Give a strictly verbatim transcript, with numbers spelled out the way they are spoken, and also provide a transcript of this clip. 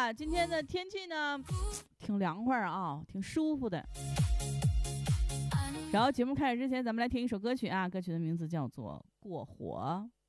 吧，今天的天气呢挺凉快啊，挺舒服的。然后节目开始之前，咱们来听一首歌曲啊，歌曲的名字叫做《过火》。